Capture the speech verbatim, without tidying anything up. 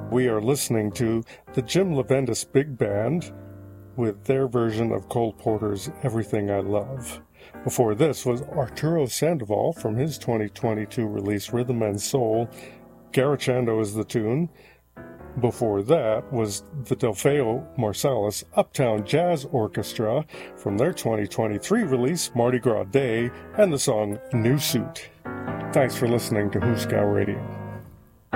We are listening to the Jim Levendis Big Band with their version of Cole Porter's Everything I Love. Before this was Arturo Sandoval from his twenty twenty-two release Rhythm and Soul. Garachando is the tune. Before that was the Delfeo Marsalis Uptown Jazz Orchestra from their twenty twenty-three release Mardi Gras Day and the song New Suit. Thanks for listening to Hooskow Radio.